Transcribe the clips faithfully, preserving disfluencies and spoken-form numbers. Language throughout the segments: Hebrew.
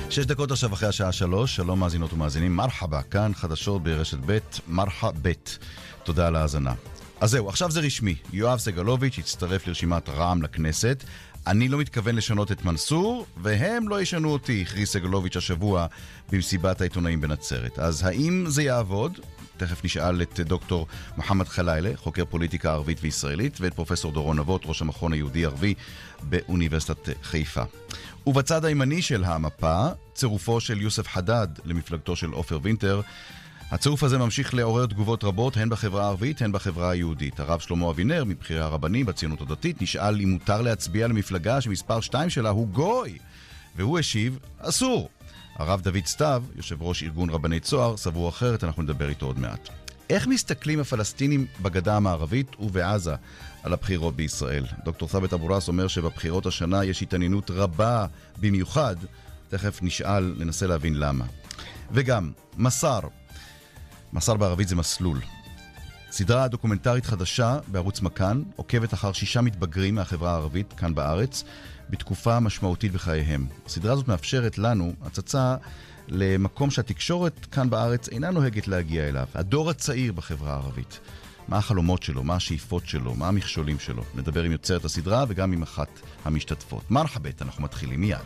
שש דקות עכשיו אחרי השעה שלוש, שלום מאזינות ומאזינים, מרחבה, כאן חדשות ברשת ב' מרחה ב'. תודה על ההאזנה. אז זהו, עכשיו זה רשמי, יואב סגלוביץ' הצטרף לרשימת רע"מ לכנסת. אני לא מתכוון לשנות את מנסור, והם לא ישנו אותי, הכריז סגלוביץ' השבוע במסיבת העיתונאים בנצרת. אז האם זה יעבוד? תכף נשאל את דוקטור מוחמד חלילה, חוקר פוליטיקה ערבית וישראלית, ואת פרופסור דורון נבות, ראש המכון היהודי ערבי באוניברסיטת חיפה. ובצד הימני של המפה, צירופו של יוסף חדד למפלגתו של עופר וינטר. הצירוף הזה ממשיך לעורר תגובות רבות, הן בחברה הערבית, הן בחברה היהודית. הרב שלמה אבינר, מבחירי הרבנים בציונות הדתית, נשאל אם מותר להצביע למפלגה שמספר שתיים שלה הוא גוי. והוא השיב, אסור. הרב דוד סתיו, יושב ראש ארגון רבני צוהר, סבור אחרת, אנחנו נדבר איתו עוד מעט. איך מסתכלים הפלסטינים בגדה המערבית ובעזה על הבחירות בישראל? דוקטור ת'אבת אבו ראס אומר שבבחירות השנה יש התעניינות רבה במיוחד. תכף נשאל, ננסה להבין למה. וגם, מסר. מסר בערבית זה מסלול. סדרה דוקומנטרית חדשה בערוץ מכאן, עוקבת אחר שישה מתבגרים מהחברה הערבית כאן בארץ, בתקופה משמעותית בחייהם. הסדרה הזאת מאפשרת לנו הצצה למקום שהתקשורת כאן בארץ אינה נוהגת להגיע אליו. הדור הצעיר בחברה הערבית. מה החלומות שלו, מה השאיפות שלו, מה המכשולים שלו. נדבר עם יוצרת הסדרה וגם עם אחת המשתתפות. מרחבת, אנחנו מתחילים מיד.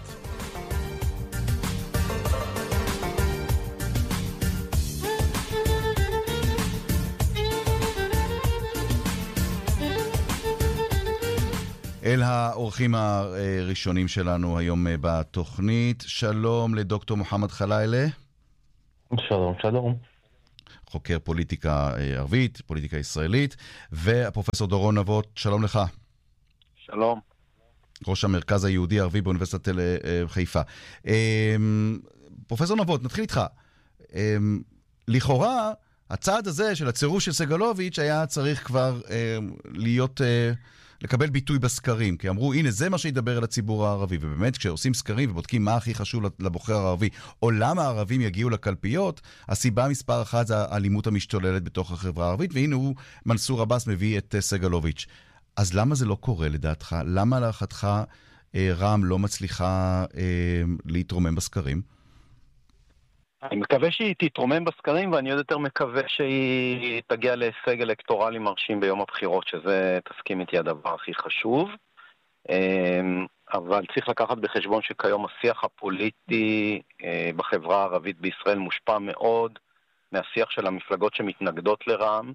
אל האורחים הראשונים שלנו היום בתוכנית. שלום לדוקטור מוחמד חלילה. שלום, שלום. חוקר פוליטיקה ערבית, פוליטיקה ישראלית, והפרופסור דורון נבות, שלום לך. שלום. ראש המרכז היהודי ערבי באוניברסיטת חיפה. פרופסור נבות, נתחיל איתך. לכאורה, הצעד הזה של הצירוף של סגלוביץ' היה צריך כבר להיות... לקבל ביטוי בסקרים, כי אמרו, הנה, זה מה שידבר על הציבור הערבי, ובאמת, כשעושים סקרים ובודקים מה הכי חשוב לבוחר הערבי, או למה הערבים יגיעו לקלפיות, הסיבה מספר אחת זה האלימות המשתוללת בתוך החברה הערבית, והנה הוא, מנסור עבאס, מביא את סגלוביץ'. אז למה זה לא קורה לדעתך? למה להערכתך רע"מ לא מצליחה אה, להתרומם בסקרים? אני מקווה שהיא תתרומם בסקרים, ואני עוד יותר מקווה שהיא תגיע להישג אלקטורלי מרשים ביום הבחירות, שזה, תסכים איתי, הדבר הכי חשוב. אבל צריך לקחת בחשבון שכיום השיח הפוליטי בחברה הערבית בישראל מושפע מאוד מהשיח של המפלגות שמתנגדות לרע"מ,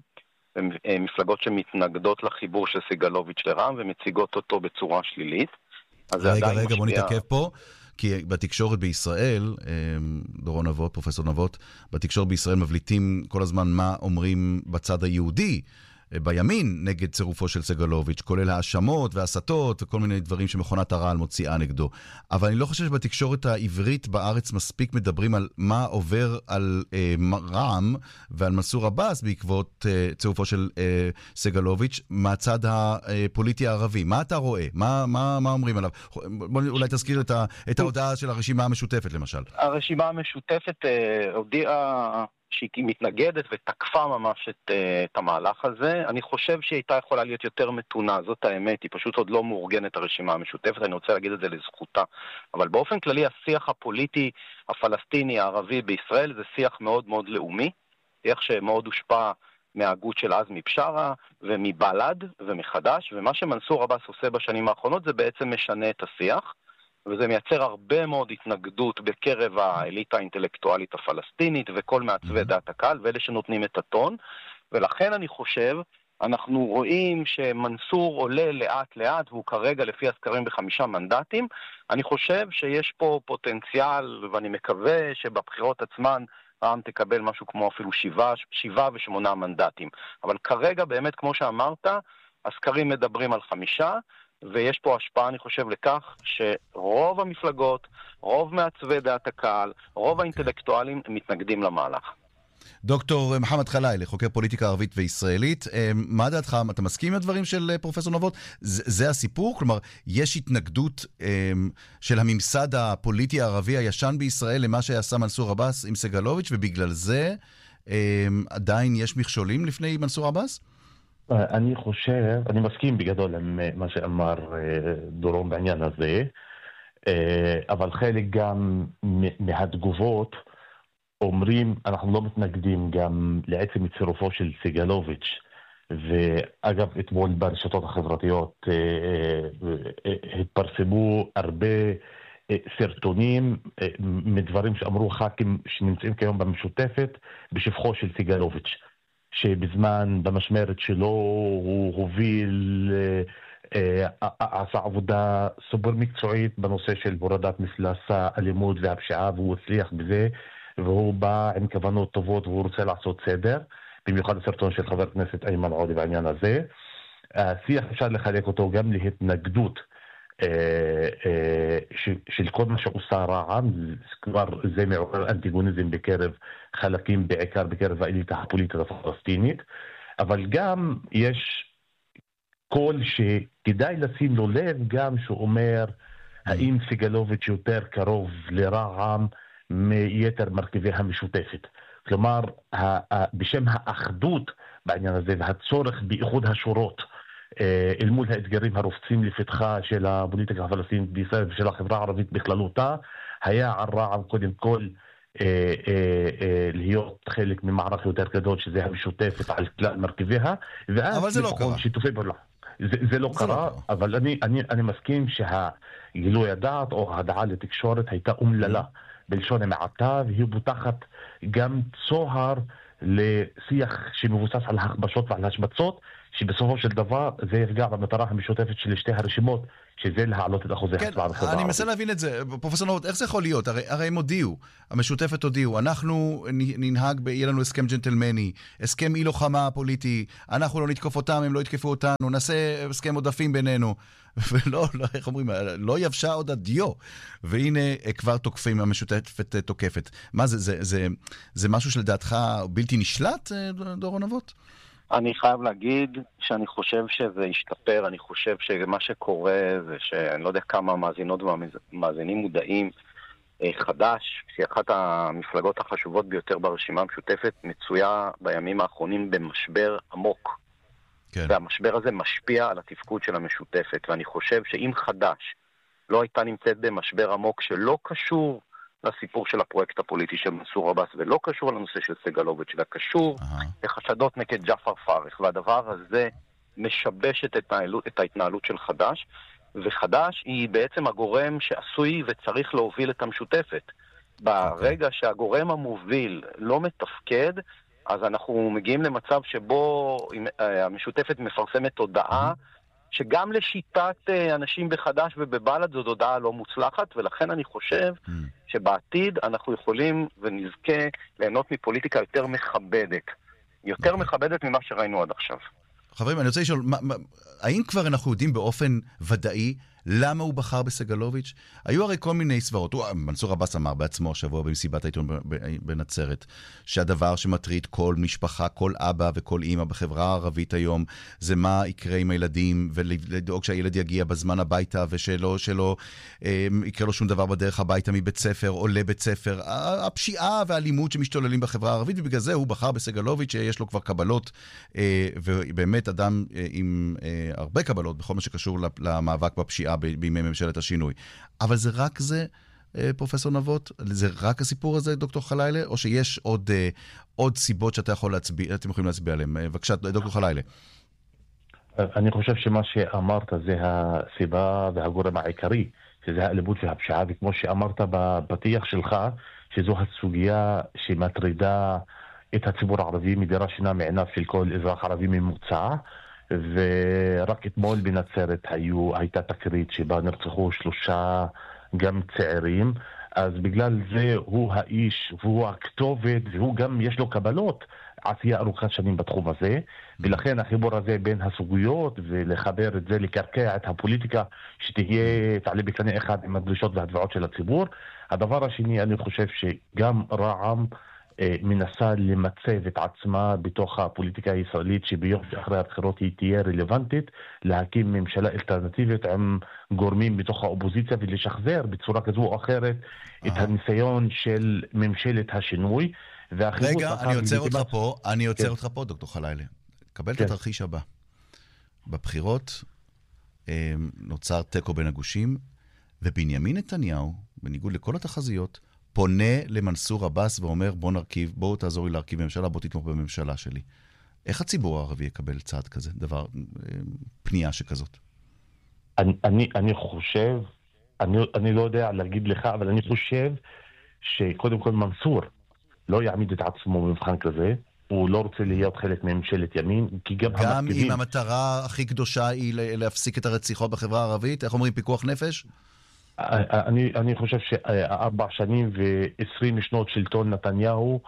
מפלגות שמתנגדות לחיבור של סגלוביץ' לרע"מ, ומציגות אותו בצורה שלילית. רגע, רגע, בוא נתעכב פה. כי בתקשורת בישראל, דורון נבות, פרופסור נבות, בתקשורת בישראל מבליטים כל הזמן מה אומרים בצד היהודי, בימין, נגד צירופו של סגלוביץ', כולל האשמות והסתות וכל מיני דברים שמכונת הרעל מוציאה נגדו. אבל אני לא חושב שבתקשורת העברית בארץ מספיק מדברים על מה עובר על אה, רע"מ ועל מנסור עבאס בעקבות אה, צירופו של אה, סגלוביץ' מהצד הפוליטי הערבי. מה אתה רואה? מה, מה, מה אומרים עליו? בוא אולי תזכיר את, ה, את ההודעה של הרשימה המשותפת למשל. הרשימה המשותפת אה, הודיעה... שהיא מתנגדת ותקפה ממש את, את המהלך הזה. אני חושב שהיא הייתה יכולה להיות יותר מתונה, זאת האמת, היא פשוט עוד לא מאורגנת הרשימה המשותפת, אני רוצה להגיד את זה לזכותה. אבל באופן כללי השיח הפוליטי הפלסטיני הערבי בישראל זה שיח מאוד מאוד לאומי, שיח שמאוד הושפע מההגות של עזמי בשארה ומבל"ד ומחדש, ומה שמנסור עבאס עושה בשנים האחרונות זה בעצם משנה את השיח, וזה מייצר הרבה מאוד התנגדות בקרב האליטה האינטלקטואלית הפלסטינית וכל מעצבי דעת הקהל ואלה שנותנים את הטון, ולכן אני חושב, אנחנו רואים שמנסור עולה לאט לאט והוא כרגע לפי הסקרים בחמישה מנדטים. אני חושב שיש פה פוטנציאל ואני מקווה שבבחירות עצמן רע"מ תקבל משהו כמו אפילו שבעה, שבעה ושמונה מנדטים, אבל כרגע באמת כמו שאמרת הסקרים מדברים על חמישה, ויש פה השפעה, אני חושב, לכך שרוב המפלגות, רוב מעצבי דעת הקהל, רוב האינטלקטואלים הם מתנגדים למהלך. דוקטור מוחמד חלילה, חוקר פוליטיקה ערבית וישראלית, מה דעתך? אתה מסכים עם הדברים של פרופסור נבות? זה, זה הסיפור? כלומר, יש התנגדות של הממסד הפוליטי הערבי הישן בישראל למה שעשה מנסור עבאס עם סגלוביץ', ובגלל זה עדיין יש מכשולים לפני מנסור עבאס? אני חושב, אני מסכים בגדול עם מה שאמר דורון בעניין הזה. אבל חלק גם מהתגובות אומרים, אנחנו לא מתנגדים גם לעצם צירופו של סגלוביץ'. ואגב, אתמול ברשתות החברתיות התפרסמו הרבה סרטונים מדברים שאמרו ח"כים שנמצאים כיום במשותפת בשבחו של סגלוביץ', שבזמן במשמרת שלו הוא הוביל, עשה עבודה סופר מקצועית בנושא של הורדת מפלס האלימות והפשיעה, והוא הצליח בזה, והוא בא עם כוונות טובות והוא רוצה לעשות סדר, במיוחד הסרטון של חבר הכנסת איימן עודה בעניין הזה. השיח אפשר לחלק אותו גם להתנגדות של כל מה שעושה רע"מ, כבר זה מעורר אנטיגוניזם בקרב חלקים, בעיקר בקרב האליטה הפוליטית הפלסטינית, אבל גם יש קול שכדאי לשים לו לב גם שאומר האם סגלוביץ' יותר קרוב לרע"מ מיתר מרכיבי המשותפת. כלומר, בשם האחדות בעניין הזה והצורך באיחוד השורות אל מול האתגרים הרופצים לפתחה של הפוליטיקה הפלסטינית בישראל ושל החברה הערבית בכללותה, היה על רע"מ קודם כל אה, אה, אה, להיות חלק ממערך יותר גדול שזה המשותפת על כלל מרכיביה, אבל זה לא קרה. שיתופי פעולה. זה, זה לא קרה, לא אבל אני, אני, אני מסכים שהגילוי הדעת או ההדעה לתקשורת הייתה אומללה בלשון המעטה, והיא בוטחת גם צוהר לשיח שמבוסס על הכבשות ועל השמצות, שבסופו של דבר זה יפגע במטרה המשותפת של שתי הרשימות, שזה להעלות את אחוזי כן, הצבעה בחברה הערבית. אני מנסה להבין את זה, פרופסור נבות, איך זה יכול להיות? הרי, הרי הם הודיעו, המשותפת הודיעו, אנחנו ננהג, יהיה לנו הסכם ג'נטלמני, הסכם אי לוחמה פוליטי, אנחנו לא נתקוף אותם, הם לא יתקפו אותנו, נעשה הסכם עודפים בינינו, ולא, לא, איך אומרים, לא יבשה עוד הדיו, והנה כבר תוקפים, המשותפת תוקפת. מה זה, זה, זה, זה משהו שלדעתך בלתי נשלט, דורון נבות? אני חייב להגיד שאני חושב שזה השתפר, אני חושב שמה שקורה זה שאני לא יודע כמה מאזינות ומאזינים מודעים, חד"ש, שהיא אחת המפלגות החשובות ביותר ברשימה המשותפת, מצויה בימים האחרונים במשבר עמוק. כן. והמשבר הזה משפיע על התפקוד של המשותפת, ואני חושב שאם חד"ש לא הייתה נמצאת במשבר עמוק שלא קשור לסיפור של הפרויקט הפוליטי של מנסור עבאס, ולא קשור לנושא של סגלוביץ', אלא קשור לחשדות נגד ג'עפר פרח, והדבר הזה משבש את ההתנהלות, את ההתנהלות של חד"ש, וחד"ש היא בעצם הגורם שעשוי וצריך להוביל את המשותפת. ברגע שהגורם המוביל לא מתפקד, אז אנחנו מגיעים למצב שבו המשותפת מפרסמת הודעה, שגם לשיטת אנשים בחד"ש ובבל"ד זאת הודעה לא מוצלחת, ולכן אני חושב שבעתיד אנחנו יכולים ונזכה ליהנות מפוליטיקה יותר מכבדת. יותר מכבדת ממה שראינו עד עכשיו. חברים, אני רוצה לשאול, מה, מה, האם כבר אנחנו יודעים באופן ודאי למה הוא בחר בסגלוביץ'? היו הרי כל מיני סברות. מנסור עבאס אמר בעצמו השבוע במסיבת העיתון בנצרת, שהדבר שמטריד כל משפחה, כל אבא וכל אמא בחברה הערבית היום, זה מה יקרה עם הילדים, ולדאוג שהילד יגיע בזמן הביתה, ושלא שלא, אה, יקרה לו שום דבר בדרך הביתה מבית ספר או לבית ספר. הפשיעה והאלימות שמשתוללים בחברה הערבית, ובגלל זה הוא בחר בסגלוביץ' שיש לו כבר קבלות, אה, ובאמת אדם אה, עם אה, הרבה קבלות בכל מה שקשור למאבק בפשיעה בימי ממשלת השינוי. אבל זה רק זה, פרופסור נבות? זה רק הסיפור הזה, דוקטור חלילה? או שיש עוד, עוד סיבות שאתה יכול להצביע, אתם יכולים להצביע עליהם? בבקשה, דוקטור חלילה. אני חושב שמה שאמרת זה הסיבה והגורם העיקרי, שזה האלימות והפשיעה, וכמו שאמרת בפתיח שלך, שזו הסוגיה שמטרידה את הציבור הערבי, מדירה שינה מעיניו של כל אזרח ערבי ממוצע, ורק אתמול בנצרת היו, הייתה תקרית שבה נרצחו שלושה גם צעירים, אז בגלל זה הוא האיש והוא הכתובת, והוא גם יש לו קבלות עשייה ארוכת שנים בתחום הזה, ולכן החיבור הזה בין הסוגיות ולחבר את זה, לקרקע את הפוליטיקה שתהיה, תעלה בקנה אחד עם הדרישות והדבעות של הציבור. הדבר השני, אני חושב שגם רע"מ מנסה למצב את עצמה בתוך הפוליטיקה הישראלית, שביום שאחרי הבחירות היא תהיה רלוונטית להקים ממשלה אלטרנטיבית עם גורמים בתוך האופוזיציה, ולשחזר בצורה כזו או אחרת את הניסיון של ממשלת השינוי. רגע, אני עוצר אותך פה, אני עוצר אותך פה, דוקטור חלילה. קבל את התרחיש הבא. בבחירות נוצר תיקו בין הגושים, ובנימין נתניהו, בניגוד לכל התחזיות, פונה למנסור עבאס ואומר, בוא נרכיב, בוא תעזור לי להרכיב ממשלה, בוא תתמוך בממשלה שלי. איך הציבור הערבי יקבל צעד כזה, דבר, פנייה שכזאת? אני, אני, אני חושב, אני, אני לא יודע להגיד לך, אבל אני חושב שקודם כל מנסור לא יעמיד את עצמו במבחן כזה, הוא לא רוצה להיות חלק מממשלת ימין, כי גם גם המרכיבים... אם המטרה הכי קדושה היא להפסיק את הרציחות בחברה הערבית, איך אומרים, פיקוח נפש? אני, אני חושב שארבע שנים ועשרים שנות שלטון נתניהו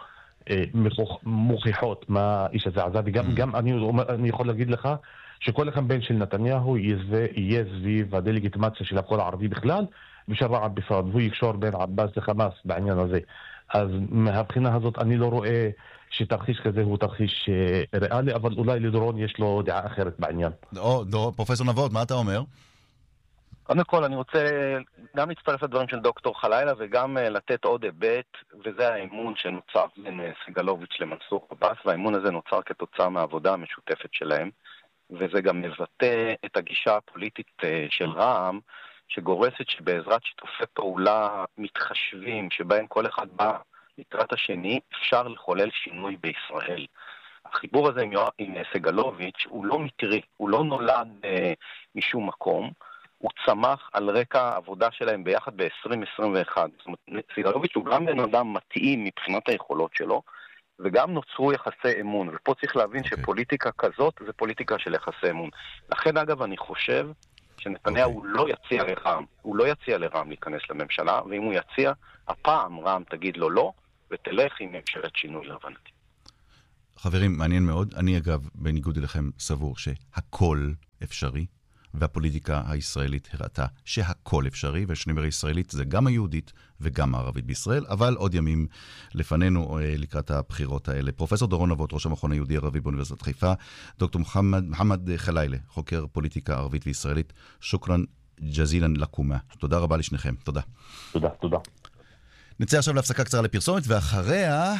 מוכיחות מה האיש הזה עזב, וגם גם אני, אני יכול להגיד לך שכל הקמפיין של נתניהו יהיה סביב הדלגיטימציה של הקול הערבי בכלל, ושל רע"מ בפרט, והוא יקשור בין עבאס לחמאס בעניין הזה. אז מהבחינה הזאת אני לא רואה שתרחיש כזה הוא תרחיש ריאלי, אבל אולי לדורון יש לו דעה אחרת בעניין. או, דור, פרופסור נבות, מה אתה אומר? קודם כל, אני רוצה גם להצטרף לדברים של דוקטור חלילה וגם לתת עוד היבט, וזה האמון שנוצר בין סגלוביץ' למנסור עבאס, והאמון הזה נוצר כתוצאה מהעבודה המשותפת שלהם, וזה גם מבטא את הגישה הפוליטית של רע"מ, שגורסת שבעזרת שיתופי פעולה מתחשבים, שבהם כל אחד בא לקראת השני, אפשר לחולל שינוי בישראל. החיבור הזה עם, עם סגלוביץ' הוא לא מקרי, הוא לא נולד אה, משום מקום, הוא צמח על רקע העבודה שלהם ביחד ב-עשרים עשרים ואחת. זאת אומרת, סגלוביץ' הוא גם בן אדם מתאים מבחינת היכולות שלו, וגם נוצרו יחסי אמון, ופה צריך להבין okay. שפוליטיקה כזאת זה פוליטיקה של יחסי אמון. לכן אגב אני חושב שנתניהו okay. לא יציע לרע"מ, הוא לא יציע לרע"מ להיכנס לממשלה, ואם הוא יציע, הפעם רע"מ תגיד לו לא, ותלך עם ממשלת שינוי להבנתי. חברים, מעניין מאוד. אני אגב, בניגוד אליכם, סבור שהכל אפשרי, והפוליטיקה הישראלית הראתה שהכל אפשרי, ושאני אומר ישראלית זה גם היהודית וגם הערבית בישראל, אבל עוד ימים לפנינו לקראת הבחירות האלה. פרופסור דורון נבות, ראש המכון היהודי ערבי באוניברסיטת חיפה, דוקטור מוחמד, מוחמד חלילה, חוקר פוליטיקה ערבית וישראלית, שוקרן ג'זילן לקומה. תודה רבה לשניכם. תודה. תודה, תודה. נצא עכשיו להפסקה קצרה לפרסומת, ואחריה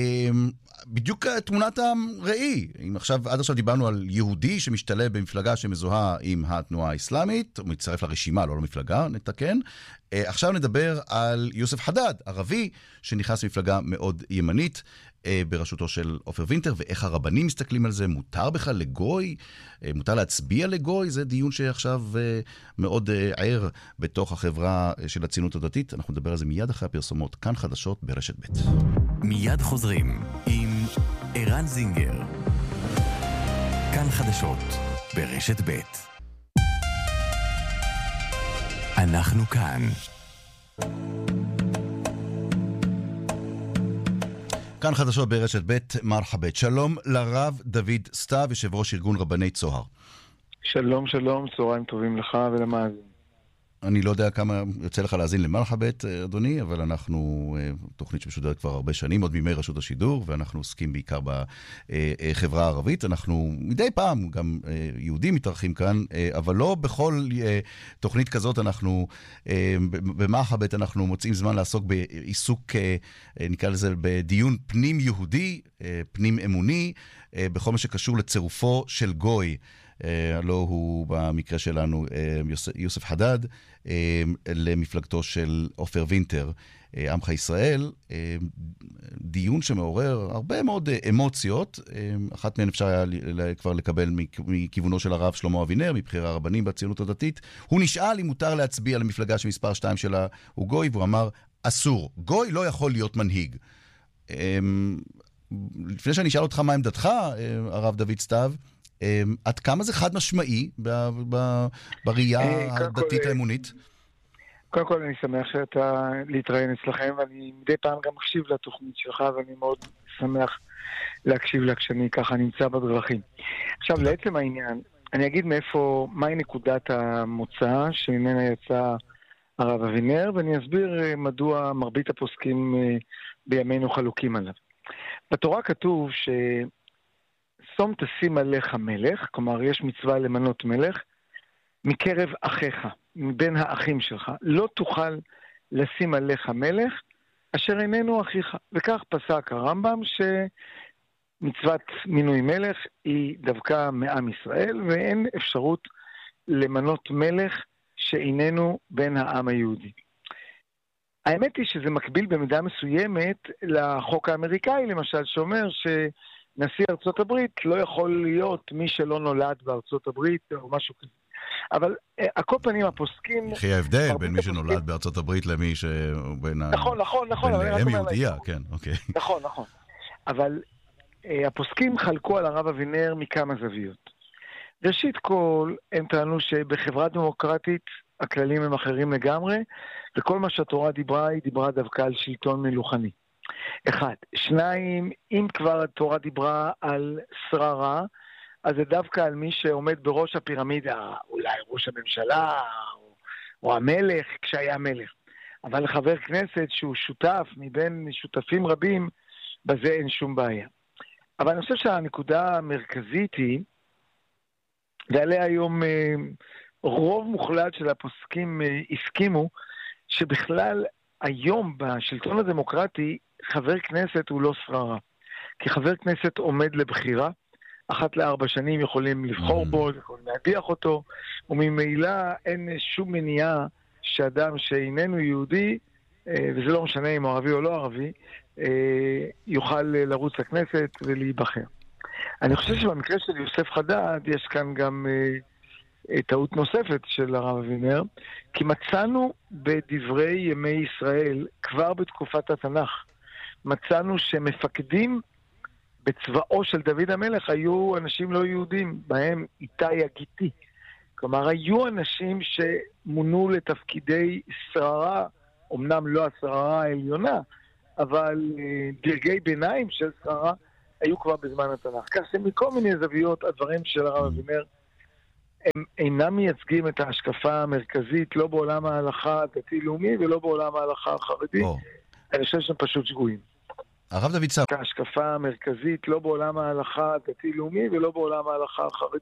בדיוק תמונת הראי. אם עכשיו, עד עכשיו דיברנו על יהודי שמשתלב במפלגה שמזוהה עם התנועה האסלאמית, הוא מצטרף לרשימה, לא למפלגה, נתקן. עכשיו נדבר על יוסף חדד, ערבי, שנכנס למפלגה מאוד ימנית, בראשותו של עופר וינטר, ואיך הרבנים מסתכלים על זה, מותר בכלל לגוי, מותר להצביע לגוי, זה דיון שעכשיו מאוד ער בתוך החברה של הציונות הדתית. אנחנו נדבר על זה מיד אחרי הפרסומות, כאן חדשות ברשת ב'. מיד חוזרים עם ערן זינגר. כאן חדשות ברשת ב'. אנחנו כאן. כאן חדשות ברשת ב', מרחבה. שלום לרב דוד סתיו, יושב ראש ארגון רבני צוהר. שלום, שלום, צהריים טובים לך ולמאזין. אני לא יודע כמה יוצא לך להאזין למרחבת, אדוני, אבל אנחנו תוכנית שמשודרת כבר הרבה שנים, עוד מימי רשות השידור, ואנחנו עוסקים בעיקר בחברה הערבית. אנחנו מדי פעם, גם יהודים מתארחים כאן, אבל לא בכל תוכנית כזאת אנחנו, במרחבת אנחנו מוצאים זמן לעסוק בעיסוק, נקרא לזה, בדיון פנים יהודי, פנים אמוני, בכל מה שקשור לצירופו של גוי. לא הוא במקרה שלנו יוסף חדד, למפלגתו של עופר וינטר, עמך ישראל, דיון שמעורר הרבה מאוד אמוציות. אחת מהן אפשר היה כבר לקבל מכיוונו של הרב שלמה אבינר, מבחיר הרבנים בציונות הדתית. הוא נשאל אם מותר להצביע למפלגה שמספר שתיים שלה הוא גוי, והוא אמר, אסור. גוי לא יכול להיות מנהיג. לפני שאני אשאל אותך מה עמדתך, הרב דוד סתיו, עד כמה זה חד משמעי בראייה הדתית האמונית? קודם כל אני שמח שאתה להתראיין אצלכם, ואני מדי פעם גם מקשיב לתוכנית שלך, ואני מאוד שמח להקשיב לה כשאני ככה נמצא בדרכים. עכשיו לעצם העניין, אני אגיד מאיפה, מהי נקודת המוצא שממנה יצא הרב אבינר, ואני אסביר מדוע מרבית הפוסקים בימינו חלוקים עליו. בתורה כתוב ש... שום תשים עליך מלך, כלומר יש מצווה למנות מלך, מקרב אחיך, מבין האחים שלך. לא תוכל לשים עליך מלך, אשר איננו אחיך. וכך פסק הרמב"ם שמצוות מינוי מלך היא דווקא מעם ישראל, ואין אפשרות למנות מלך שאיננו בן העם היהודי. האמת היא שזה מקביל במידה מסוימת לחוק האמריקאי, למשל, שאומר שנשיא ארצות הברית לא יכול להיות מי שלא נולד בארצות הברית או משהו כזה. אבל הכל פנים הפוסקים... אחי ההבדל בין מי שנולד בארצות הברית למי שבין... נכון, נכון, נכון. בין אם יהודייה, כן, אוקיי. נכון, נכון. אבל הפוסקים חלקו על הרב אבינר מכמה זוויות. ראשית כל, הם טענו שבחברה דמוקרטית הכללים הם אחרים לגמרי, וכל מה שהתורה דיברה, היא דיברה דווקא על שלטון מלוכני. אחד. שניים, אם כבר התורה דיברה על שררה, אז זה דווקא על מי שעומד בראש הפירמידה, אולי ראש הממשלה, או, או המלך, כשהיה מלך. אבל חבר כנסת שהוא שותף מבין שותפים רבים, בזה אין שום בעיה. אבל אני חושב שהנקודה המרכזית היא, ועליה היום רוב מוחלט של הפוסקים הסכימו, שבכלל היום בשלטון הדמוקרטי חבר כנסת הוא לא שררה. כי חבר כנסת עומד לבחירה, אחת לארבע שנים יכולים לבחור בו, יכולים להדיח אותו, וממילא אין שום מניעה שאדם שאיננו יהודי, וזה לא משנה אם הוא ערבי או לא ערבי, יוכל לרוץ לכנסת ולהיבחר. אני חושב שבמקרה של יוסף חדד יש כאן גם אה, טעות נוספת של הרב אבינר, כי מצאנו בדברי ימי ישראל, כבר בתקופת התנ"ך, מצאנו שמפקדים בצבאו של דוד המלך היו אנשים לא יהודים, בהם איתי הגיטי. כלומר, היו אנשים שמונו לתפקידי שררה, אמנם לא השררה העליונה, אבל אה, דרגי ביניים של שררה, היו כבר בזמן התנ"ך. כך שמכל מיני זוויות, הדברים של הרב אבינר, הם אינם מייצגים את ההשקפה המרכזית, לא בעולם ההלכה הדתי-לאומי, ולא בעולם ההלכה החרדי. Oh. אני חושב שהם פשוט שגויים. הרב דוד סבג. ההשקפה המרכזית, לא בעולם ההלכה הדתי-לאומי, ולא בעולם ההלכה החרדי.